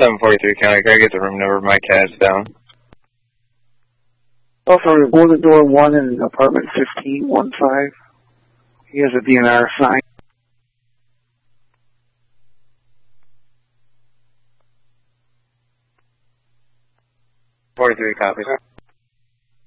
743 County, can I get the room number? My cat's down. Also, Golden Door 1 in apartment 1515. He has a DNR sign. 43 copies.